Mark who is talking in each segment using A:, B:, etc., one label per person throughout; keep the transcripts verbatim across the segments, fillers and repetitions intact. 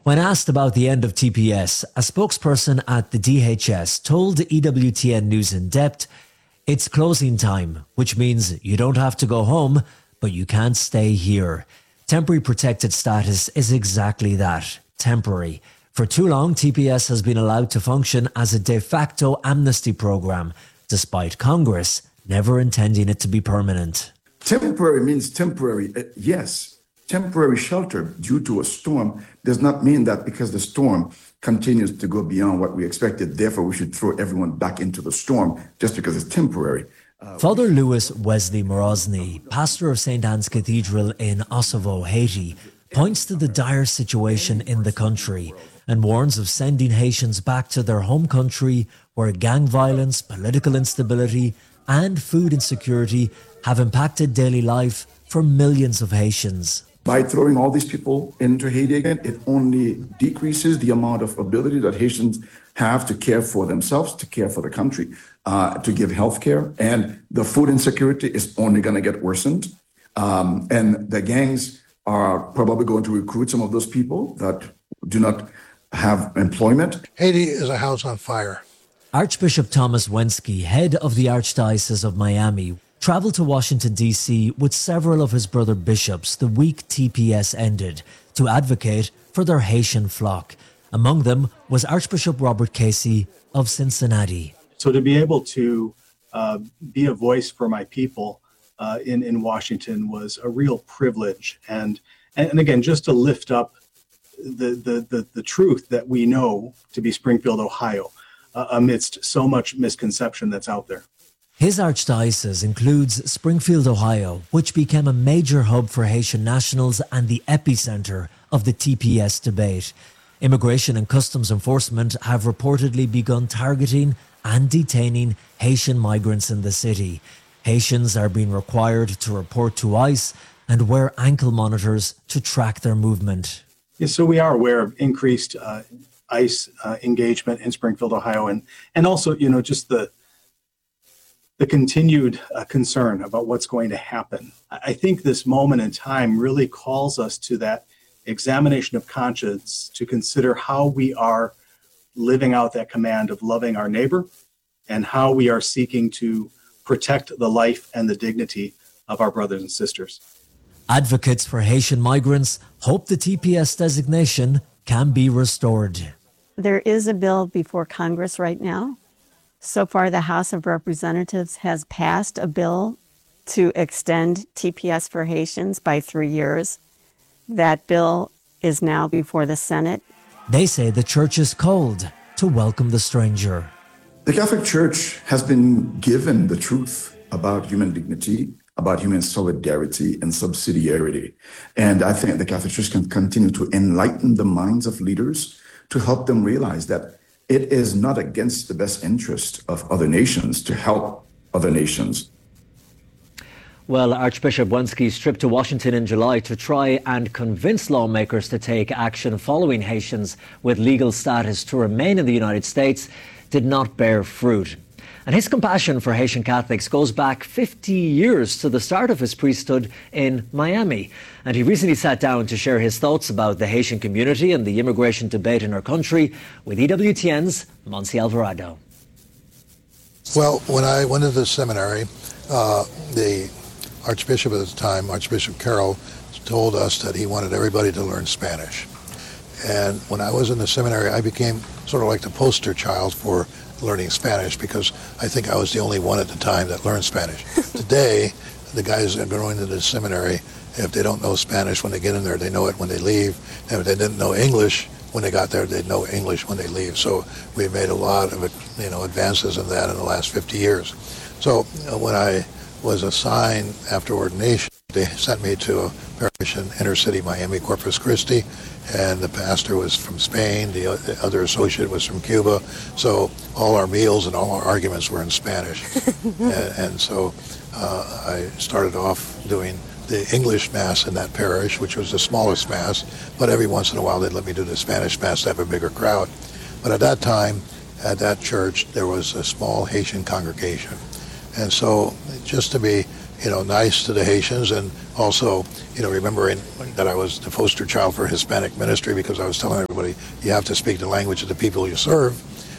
A: When asked about the end of T P S, a spokesperson at the D H S told E W T N News in Depth, "It's closing time, which means you don't have to go home, but you can't stay here." Temporary protected status is exactly that, temporary. For too long, T P S has been allowed to function as a de facto amnesty program, despite Congress never intending it to be permanent.
B: Temporary means temporary, uh, yes. Temporary shelter due to a storm does not mean that because the storm continues to go beyond what we expected, therefore we should throw everyone back into the storm just because it's temporary. Uh,
A: Father Louis Wesley Morozny, pastor of Saint Anne's Cathedral in Ossovo, Haiti, points to the dire situation in the country and warns of sending Haitians back to their home country where gang violence, political instability and food insecurity have impacted daily life for millions of Haitians.
B: By throwing all these people into Haiti again, it only decreases the amount of ability that Haitians have to care for themselves, to care for the country, uh, to give health care. And the food insecurity is only going to get worsened. Um, and the gangs are probably going to recruit some of those people that do not have employment.
C: Haiti is a house on fire.
A: Archbishop Thomas Wensky, head of the Archdiocese of Miami, travelled to Washington, D C with several of his brother bishops the week T P S ended to advocate for their Haitian flock. Among them was Archbishop Robert Casey of Cincinnati.
D: So to be able to uh, be a voice for my people uh, in, in Washington was a real privilege. And, and again, just to lift up the, the, the, the truth that we know to be Springfield, Ohio, uh, amidst so much misconception that's out there.
A: His archdiocese includes Springfield, Ohio, which became a major hub for Haitian nationals and the epicenter of the T P S debate. Immigration and Customs Enforcement have reportedly begun targeting and detaining Haitian migrants in the city. Haitians are being required to report to ICE and wear ankle monitors to track their movement.
D: Yeah, so we are aware of increased uh, ICE uh, engagement in Springfield, Ohio, and, and also, you know, just the the continued uh, concern about what's going to happen. I think this moment in time really calls us to that examination of conscience to consider how we are living out that command of loving our neighbor and how we are seeking to protect the life and the dignity of our brothers and sisters.
A: Advocates for Haitian migrants hope the T P S designation can be restored.
E: There is a bill before Congress right now. So far, the House of Representatives has passed a bill to extend T P S for Haitians by three years. That bill is now before the Senate.
A: They say the church is cold to welcome the stranger.
B: The Catholic Church has been given the truth about human dignity, about human solidarity and subsidiarity. And I think the Catholic Church can continue to enlighten the minds of leaders to help them realize that it is not against the best interest of other nations to help other nations.
A: Well, Archbishop Wensky's trip to Washington in July to try and convince lawmakers to take action following Haitians with legal status to remain in the United States did not bear fruit. And his compassion for Haitian Catholics goes back fifty years to the start of his priesthood in Miami. And he recently sat down to share his thoughts about the Haitian community and the immigration debate in our country with E W T N's Monsi Alvarado.
C: Well, when I went to the seminary, uh, the Archbishop at the time, Archbishop Carroll, told us that he wanted everybody to learn Spanish. And when I was in the seminary, I became sort of like the poster child for learning Spanish because I think I was the only one at the time that learned Spanish. Today, the guys that are going to the seminary, if they don't know Spanish when they get in there, they know it when they leave. And if they didn't know English when they got there, they'd know English when they leave. So we've made a lot of, you know, advances in that in the last fifty years. So uh, when I was assigned after ordination, they sent me to a parish in inner city Miami, Corpus Christi, and the pastor was from Spain, the other associate was from Cuba, so all our meals and all our arguments were in Spanish. and, and so uh, I started off doing the English Mass in that parish, which was the smallest Mass, but every once in a while they'd let me do the Spanish Mass to have a bigger crowd. But at that time, at that church, there was a small Haitian congregation. And so just to be you know, nice to the Haitians, and also, you know, remembering that I was the poster child for Hispanic ministry because I was telling everybody you have to speak the language of the people you serve.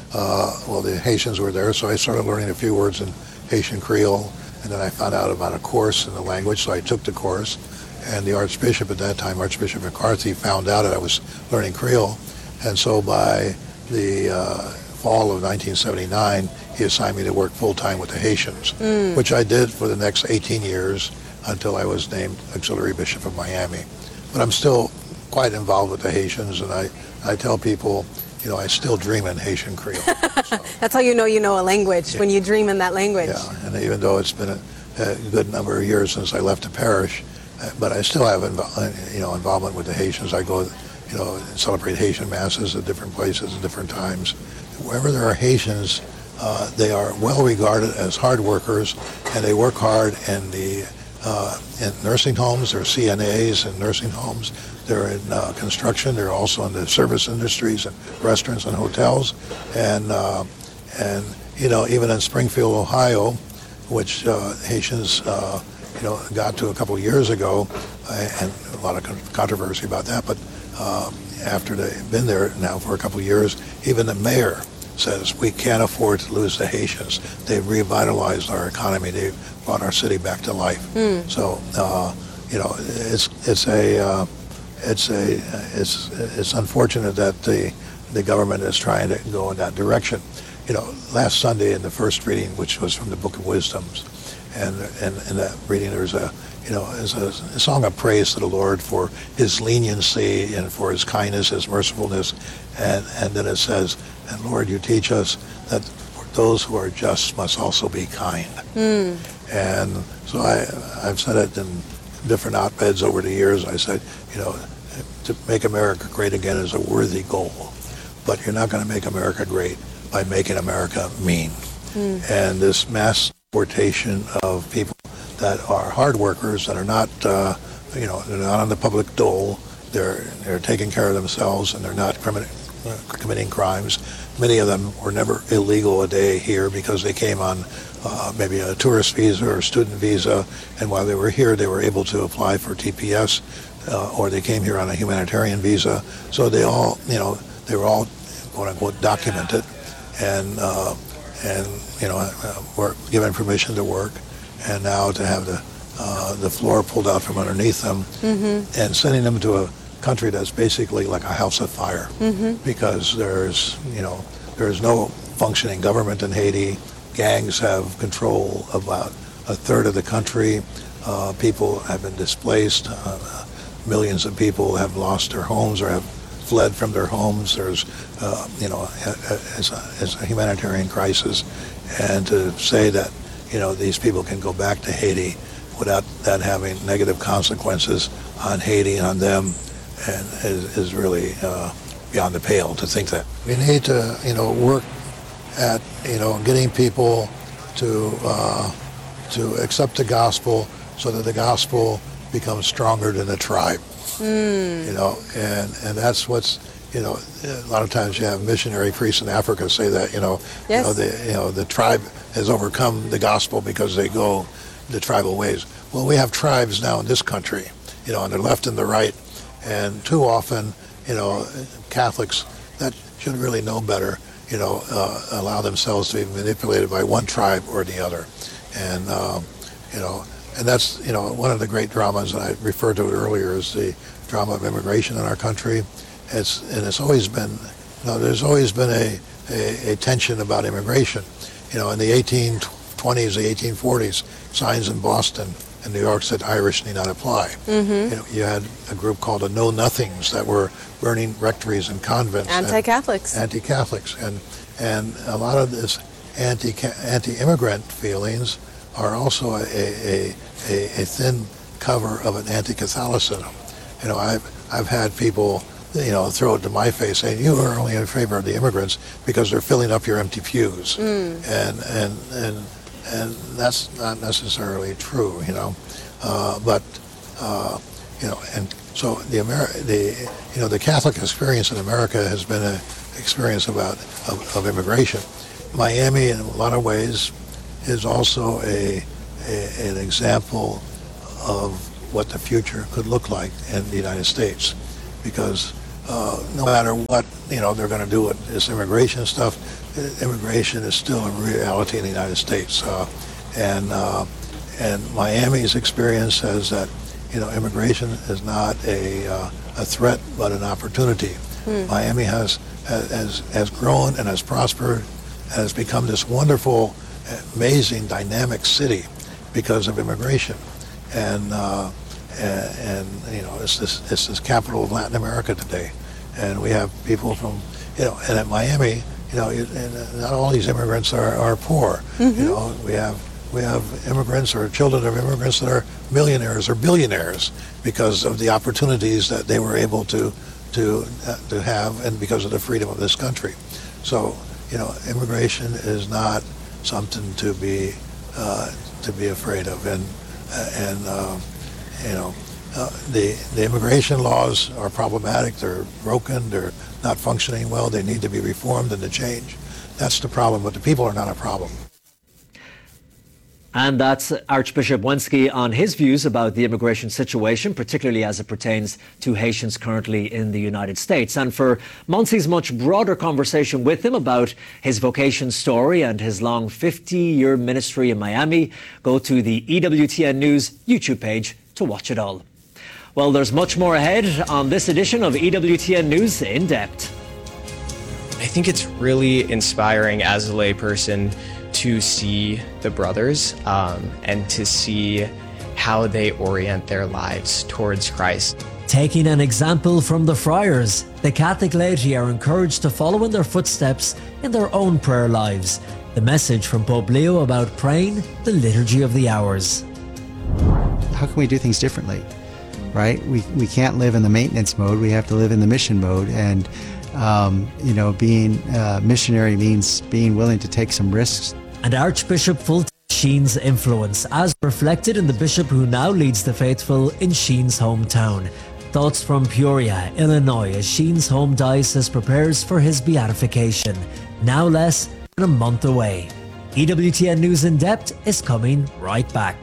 C: Uh, well, the Haitians were there, so I started learning a few words in Haitian Creole, and then I found out about a course in the language, so I took the course. And the Archbishop at that time, Archbishop McCarthy, found out that I was learning Creole, and so by the uh, fall of nineteen seventy-nine, he assigned me to work full-time with the Haitians, mm. which I did for the next eighteen years until I was named Auxiliary Bishop of Miami. But I'm still quite involved with the Haitians, and I, I tell people, you know, I still dream in Haitian Creole. So.
F: That's how you know you know a language, yeah. when you dream in that language.
C: Yeah, and even though it's been a, a good number of years since I left the parish, uh, but I still have, invo- you know, involvement with the Haitians. I go, you know, celebrate Haitian masses at different places at different times. Wherever there are Haitians, uh, they are well regarded as hard workers, and they work hard in the uh, in nursing homes. They're C N As in nursing homes. They're in uh, construction. They're also in the service industries and restaurants and hotels. And uh, and you know, even in Springfield, Ohio, which uh, Haitians uh, you know got to a couple of years ago, uh, and a lot of controversy about that, but. Um, after they've been there now for a couple of years, even the mayor says we can't afford to lose the Haitians. They've revitalized our economy. They've brought our city back to life. Mm. So, uh, you know, it's it's a uh, it's a it's it's unfortunate that the the government is trying to go in that direction. You know, last Sunday in the first reading, which was from the Book of Wisdoms, and and in that reading there's a you know, is a, a song of praise to the Lord for his leniency and for his kindness, his mercifulness. And, and then it says, and Lord, you teach us that for those who are just must also be kind. Mm. And so I, I've said it in different op-eds over the years. I said, you know, to make America great again is a worthy goal, but you're not going to make America great by making America mean. Mm. And this mass deportation of people that are hard workers, that are not, uh, you know, they're not on the public dole. They're they're taking care of themselves, and they're not crimin- uh, committing crimes. Many of them were never illegal a day here because they came on uh, maybe a tourist visa or a student visa, and while they were here, they were able to apply for T P S, uh, or they came here on a humanitarian visa. So they all, you know, they were all, quote unquote, documented, and uh, and you know, uh, were given permission to work. And now to have the uh, the floor pulled out from underneath them, mm-hmm. and sending them to a country that's basically like a house of fire, mm-hmm. because there's you know there's no functioning government in Haiti. Gangs have control of about a third of the country. Uh, people have been displaced. Uh, millions of people have lost their homes or have fled from their homes. There's uh, you know as a, as a humanitarian crisis, and to say that. You know, these people can go back to Haiti without that having negative consequences on Haiti and on them, and is, is really uh, beyond the pale to think that. We need to, you know, work at, you know, getting people to uh, to accept the gospel so that the gospel becomes stronger than the tribe. Mm. You know, and and that's what's. You know, a lot of times you have missionary priests in Africa say that, you know, yes. you know, the, you know, the tribe has overcome the gospel because they go the tribal ways. Well, we have tribes now in this country, you know, on the left and the right, and too often, you know, Catholics that should really know better, you know, uh, allow themselves to be manipulated by one tribe or the other. And, um, you know, and that's, you know, one of the great dramas, and I referred to it earlier, is the drama of immigration in our country. It's, and it's always been, you know, there's always been a, a, a tension about immigration. You know, in the eighteen twenties, the eighteen forties, signs in Boston and New York said Irish need not apply. Mm-hmm. You know, you had a group called the Know Nothings that were burning rectories and convents.
F: Anti-Catholics.
C: And anti-Catholics. And, and a lot of this anti, anti-immigrant feelings are also a, a, a, a thin cover of an anti-Catholicism. You know, I've, I've had people you know, throw it to my face saying, you are only in favor of the immigrants because they're filling up your empty pews. Mm. And, and, and, and that's not necessarily true, you know. Uh, but, uh, you know, and so the, Ameri- the, you know, the Catholic experience in America has been an experience about, of, of immigration. Miami, in a lot of ways, is also a, a, an example of what the future could look like in the United States, because uh, no matter what, you know, they're going to do with this immigration stuff, immigration is still a reality in the United States. Uh, and uh, and Miami's experience says that, you know, immigration is not a uh, a threat but an opportunity. Mm. Miami has has has grown and has prospered and has become this wonderful, amazing, dynamic city because of immigration. And, uh, and, and you know, it's this, it's this capital of Latin America today. And we have people from, you know, and at Miami, you know, and not all these immigrants are, are poor. Mm-hmm. You know, we have, we have immigrants or children of immigrants that are millionaires or billionaires because of the opportunities that they were able to, to, uh, to have, and because of the freedom of this country. So, you know, immigration is not something to be, uh, to be afraid of. And, and uh, you know, uh, the the immigration laws are problematic. They're broken. They're not functioning well. They need to be reformed and to change. That's the problem. But the people are not a problem.
A: And that's Archbishop Wenski on his views about the immigration situation, particularly as it pertains to Haitians currently in the United States. And for Monsi's much broader conversation with him about his vocation story and his long fifty-year ministry in Miami, go to the E W T N News YouTube page to watch it all. Well, there's much more ahead on this edition of E W T N News In Depth.
G: I think it's really inspiring as a layperson to see the brothers um, and to see how they orient their lives towards Christ.
A: Taking an example from the friars, the Catholic laity are encouraged to follow in their footsteps in their own prayer lives. The message from Pope Leo about praying the Liturgy of the Hours.
H: How can we do things differently, right? We, we can't live in the maintenance mode. We have to live in the mission mode. And Um, you know, being uh, missionary means being willing to take some risks.
A: And Archbishop Fulton Sheen's influence, as reflected in the bishop who now leads the faithful in Sheen's hometown. Thoughts from Peoria, Illinois, as Sheen's home diocese prepares for his beatification, now less than a month away. E W T N News In Depth is coming right back.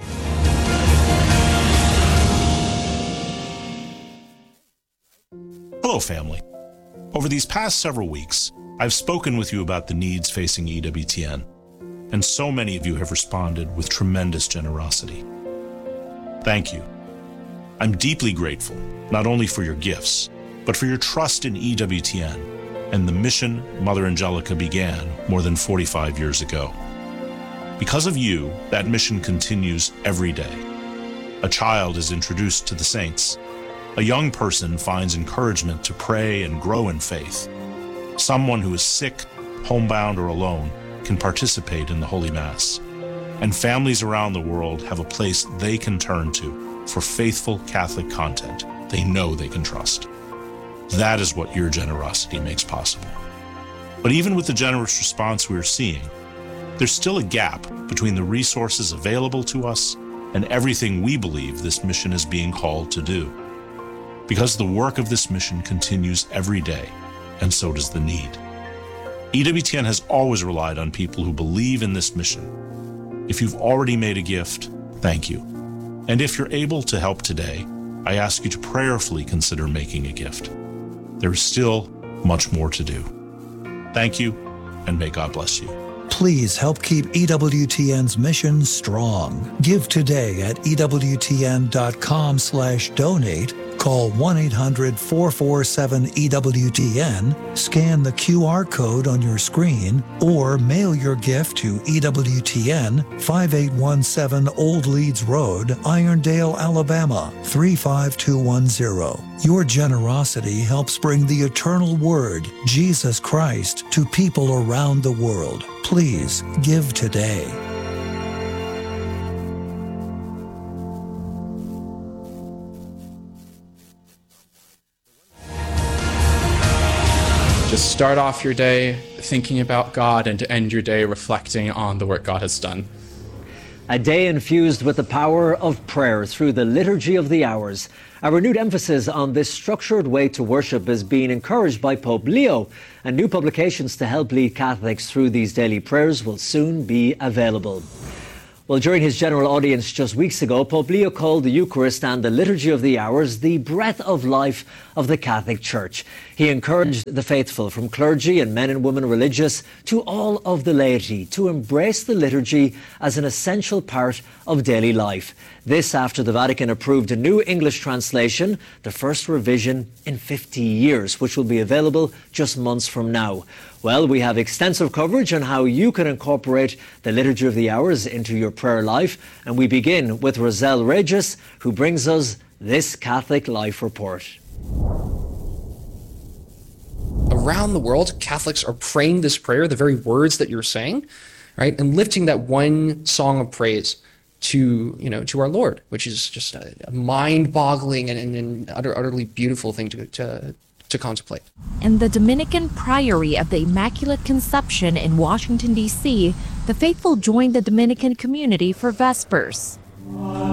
I: Hello, family. Over these past several weeks, I've spoken with you about the needs facing E W T N, and so many of you have responded with tremendous generosity. Thank you. I'm deeply grateful, not only for your gifts, but for your trust in E W T N and the mission Mother Angelica began more than forty-five years ago. Because of you, that mission continues every day. A child is introduced to the saints. A young person finds encouragement to pray and grow in faith. Someone who is sick, homebound, or alone can participate in the Holy Mass. And families around the world have a place they can turn to for faithful Catholic content they know they can trust. That is what your generosity makes possible. But even with the generous response we are seeing, there's still a gap between the resources available to us and everything we believe this mission is being called to do. Because the work of this mission continues every day, and so does the need. E W T N has always relied on people who believe in this mission. If you've already made a gift, thank you. And if you're able to help today, I ask you to prayerfully consider making a gift. There is still much more to do. Thank you, and may God bless you.
J: Please help keep E W T N's mission strong. Give today at E W T N dot com slash donate. Call one eight hundred, four four seven, E W T N, scan the Q R code on your screen, or mail your gift to E W T N, five eight one seven Old Leeds Road, Irondale, Alabama, three five two one zero. Your generosity helps bring the eternal Word, Jesus Christ, to people around the world. Please give today.
K: Just start off your day thinking about God and to end your day reflecting on the work God has done.
A: A day infused with the power of prayer through the Liturgy of the Hours. A renewed emphasis on this structured way to worship is being encouraged by Pope Leo, and new publications to help lead Catholics through these daily prayers will soon be available. Well, during his general audience just weeks ago, Pope Leo called the Eucharist and the Liturgy of the Hours the breath of life of the Catholic Church. He encouraged the faithful, from clergy and men and women religious to all of the laity, to embrace the liturgy as an essential part of daily life. This after the Vatican approved a new English translation, the first revision in fifty years, which will be available just months from now. Well, we have extensive coverage on how you can incorporate the Liturgy of the Hours into your prayer life. And we begin with Roselle Regis, who brings us this Catholic Life Report.
L: Around the world, Catholics are praying this prayer, the very words that you're saying, right? And lifting that one song of praise to, you know, to our Lord, which is just a, a mind-boggling and, and, and utter, utterly beautiful thing to, to to contemplate.
M: In the Dominican Priory of the Immaculate Conception in Washington, D C, the faithful joined the Dominican community for Vespers.